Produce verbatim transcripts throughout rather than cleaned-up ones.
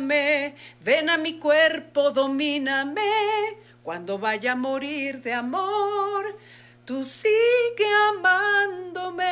Domíname, ven a mi cuerpo, domíname. Cuando vaya a morir de amor, tú sigue amándome.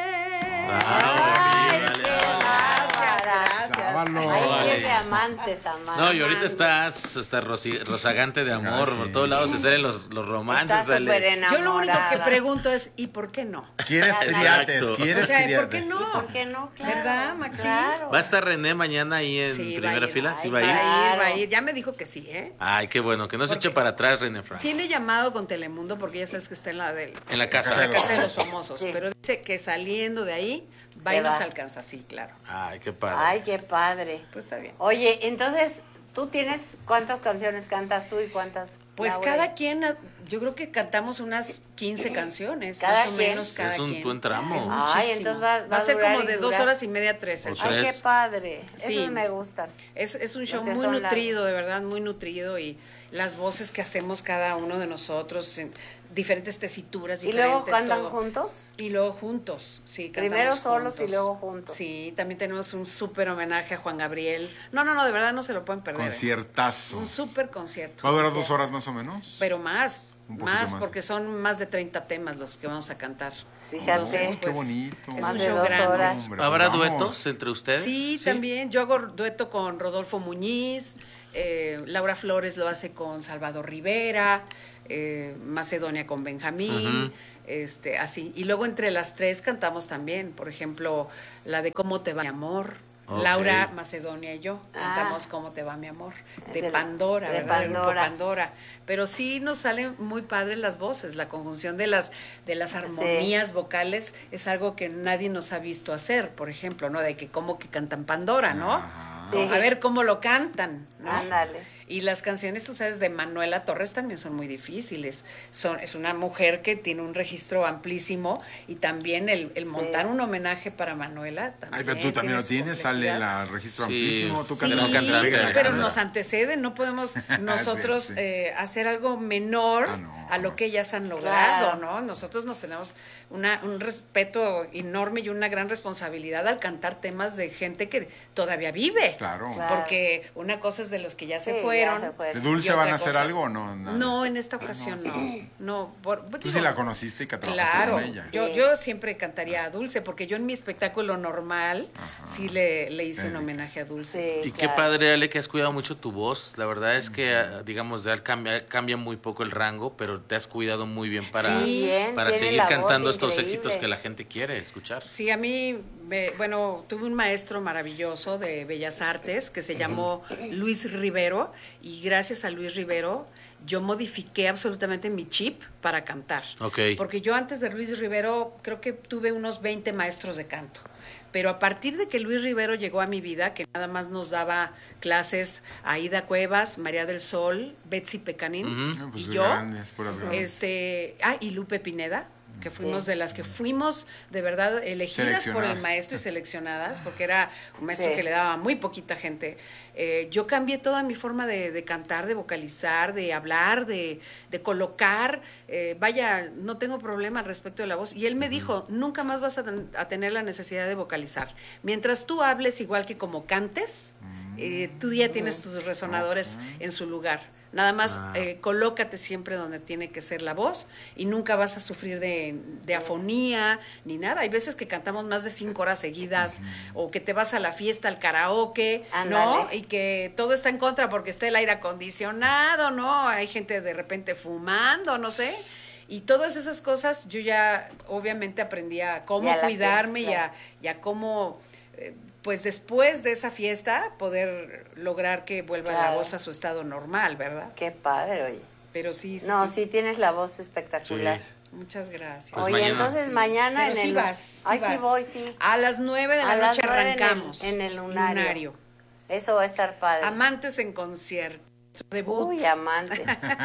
Ay, qué gracias, gracias. Sábalo. Hay Vale. siete amantes, amantes. No, y ahorita estás hasta rosi- rozagante de amor. Ah, sí. Por todos lados te salen los, los romances. Está sale- súper enamorada. Yo lo único que pregunto es, ¿y por qué no? ¿Quieres criates? Exacto. ¿Quieres O sea, criates? ¿por qué no? ¿Por qué no? Claro, ¿Verdad, Maxi? Claro. ¿Va a estar René mañana ahí en Sí, va primera a ir. fila? Ay, ¿Sí va a ir? Va a ir, Claro. va a ir. Ya me dijo que sí, ¿eh? Ay, qué bueno. Que no se Porque- eche para atrás, René Frank. Tiene llamado con Telemundo porque ya sabes que está en la del En la casa. Casa la casa de los famosos. Sí. Pero dice que saliendo de ahí va Se y nos va. alcanza, sí, claro. Ay, qué padre. Ay, qué padre. Pues está bien. Oye, entonces, ¿tú tienes cuántas canciones cantas tú y cuántas? Pues Laura? cada quien, yo creo que cantamos unas quince canciones, Cada más o quien. menos cada Es un quien. buen tramo. Es Ay, muchísimo. entonces va- va a a ser durar como y de dos durar. horas y media, tres. el O show. Ay, tres. qué padre. Sí. Esos me gustan. Es, es un show Los que muy son nutrido, de verdad, muy nutrido, y las voces que hacemos cada uno de nosotros, en diferentes tesituras, ¿Y diferentes. luego cantan todo. juntos? Y luego juntos, sí, cantamos Primero solos juntos. y luego juntos. Sí, también tenemos un súper homenaje a Juan Gabriel. No, no, no, de verdad no se lo pueden perder. ¿eh? Conciertazo. Un súper concierto. ¿Va a durar dos horas más o menos? Pero más, Un poquito más, más. porque son más de treinta temas los que vamos a cantar. Fíjate. Entonces, Qué pues, bonito. Es Más un de show dos grande. horas. Hombre, ¿Habrá pues vamos. duetos entre ustedes? Sí, también. Yo hago dueto con Rodolfo Muñiz, eh, Laura Flores lo hace con Salvador Rivera, eh, Macedonia con Benjamín, Ujú. este, así. Y luego entre las tres cantamos también, por ejemplo, la de ¿Cómo te va mi amor? Ok. Laura, Macedonia y yo Ah. cantamos ¿Cómo te va mi amor? De, De- Pandora, de ¿verdad? Del grupo Pandora. Pandora. Pero sí nos salen muy padres las voces, la conjunción de las de las armonías vocales es algo que nadie nos ha visto hacer, por ejemplo, ¿no? De que cómo que cantan Pandora, ¿no? Ajá. Sí. A ver cómo lo cantan, ¿no? Ándale. Y las canciones, tú sabes, de Manuela Torres también son muy difíciles. Son, es una mujer que tiene un registro amplísimo y también el, el montar un homenaje para Manuela también. Ay, pero tú también lo su tienes, sale complejidad. el registro Sí, amplísimo. Tú sí, cantas no cantante, Venga, Sí, la pero cámara. nos anteceden, no podemos nosotros Sí, sí. eh, hacer algo menor Ah, no, a lo jamás. que ellas han logrado, Claro. ¿no? Nosotros nos tenemos una, un respeto enorme y una gran responsabilidad al cantar temas de gente que todavía vive. Claro. Claro. Porque una cosa es de los que ya se Sí, ya fueron. se fueron. ¿De Dulce y van otra a hacer cosa- algo o no? Nada. No, en esta ocasión no. No, por- Tú digo, sí la conociste y que trabajaste Claro, con ella. yo, Sí. yo siempre cantaría a Dulce, porque yo en mi espectáculo normal Ajá. sí le, le hice un Erika. homenaje a Dulce. Sí, Y qué claro. padre, Ale, que has cuidado mucho tu voz. La verdad es que, ah, digamos, de- cambia, cambia muy poco el rango, pero te has cuidado muy bien para, Sí, bien, para tiene seguir la voz cantando estos increíble. éxitos que la gente quiere escuchar. Sí, a mí, me- bueno, tuve un maestro maravilloso de Bellas Artes que se llamó Luis Rivero, y gracias a Luis Rivero yo modifiqué absolutamente mi chip para cantar. Ok. Porque yo antes de Luis Rivero creo que tuve unos veinte maestros de canto. Pero a partir de que Luis Rivero llegó a mi vida, que nada más nos daba clases Aida Cuevas, María del Sol, Betsy Pecanín Ujú. No, pues y de yo, grandes, puras grandes. este, ah, y Lupe Pineda, que fuimos Sí. de las que fuimos de verdad elegidas por el Seleccionadas. maestro y seleccionadas, porque era un maestro Sí. que le daba a muy poquita gente. Eh, yo cambié toda mi forma de, de cantar, de vocalizar, de hablar, de, de colocar. Eh, vaya, no tengo problema al respecto de la voz. Y él me dijo, nunca más vas a, ten- a tener la necesidad de vocalizar. Mientras tú hables igual que como cantes, eh, tú ya tienes tus resonadores en su lugar. Nada más Ah. eh, colócate siempre donde tiene que ser la voz y nunca vas a sufrir de, de afonía ni nada. Hay veces que cantamos más de cinco horas seguidas o que te vas a la fiesta, al karaoke, ¿no? Ándale. Y que todo está en contra porque está el aire acondicionado, ¿no? Hay gente de repente fumando, no sé. Y todas esas cosas yo ya obviamente aprendí a cómo Ya las cuidarme tienes, y, a, claro. y a cómo... eh, pues después de esa fiesta poder lograr que vuelva la Claro. voz a su estado normal, ¿verdad? Qué padre, oye. Pero sí, sí, No, sí. sí tienes la voz espectacular. Sí. Muchas gracias. Pues Oye, mañana. entonces Sí. mañana Pero en sí el... vas, sí Ay, sí vas. voy, sí. A las nueve de la A las noche nueve en el- arrancamos. En el, lunario. Eso va a estar padre. Amantes en concierto. Su debut. Uy, amante.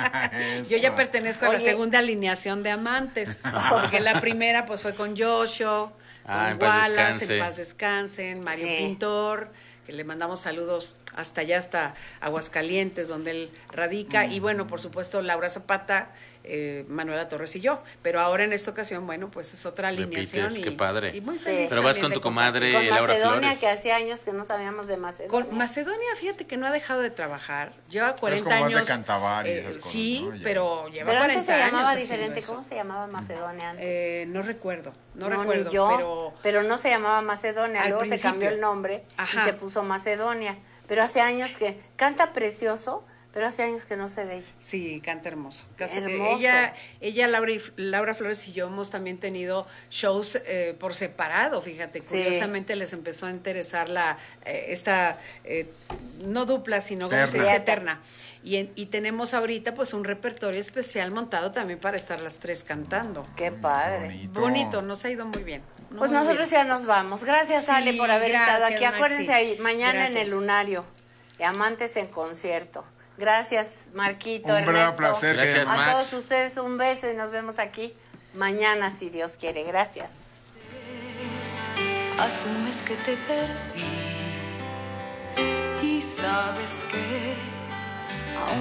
Yo ya Eso. pertenezco a la Oye. segunda alineación de Amantes, porque la primera pues fue con Joshua, Ah, con en paz Wallace, descanse. en paz descansen, Mario Sí. Pintor, que le mandamos saludos hasta allá, hasta Aguascalientes, donde él radica, mm. y bueno, por supuesto, Laura Zapata, eh, Manuela Torres y yo, pero ahora en esta ocasión, bueno, pues es otra alineación. Repites, y, qué padre. Y muy feliz. Pero vas con tu comadre con Laura Macedonia, Flores. que hacía años que no sabíamos de Macedonia. Con Macedonia, fíjate que no ha dejado de trabajar, lleva cuarenta pero es como años. Más de cantabar y eh, esas cosas, sí, ¿no? Ya. pero lleva pero cuarenta antes se llamaba años diferente, eso. ¿cómo se llamaba Macedonia antes? Eh, no recuerdo, no, no recuerdo, ni yo, pero... pero no se llamaba Macedonia, Al luego principio. se cambió el nombre Ajá. y se puso Macedonia, pero hace años que canta precioso, pero hace años que no se ve. Sí, canta hermoso. Casi- Hermoso. Ella, ella Laura, y- Laura Flores y yo hemos también tenido shows eh, por separado, fíjate, Sí. curiosamente les empezó a interesar la eh, esta, eh, no dupla, sino como se Terna. dice, eterna. Y, en- y tenemos ahorita pues un repertorio especial montado también para estar las tres cantando. Qué padre. Bonito. Bonito, nos ha ido muy bien. ¿no? Pues Muy nosotros bien. ya nos vamos. Gracias, Sí, Ale, por haber gracias, estado aquí. Maxi. Acuérdense ahí, mañana en Gracias. el Lunario, Amantes en concierto. Gracias, Marquito, Un verdadero Ernesto. placer. Gracias, que- A Max. todos ustedes un beso y nos vemos aquí mañana, si Dios quiere. Gracias. Hace un mes que te perdí y sabes que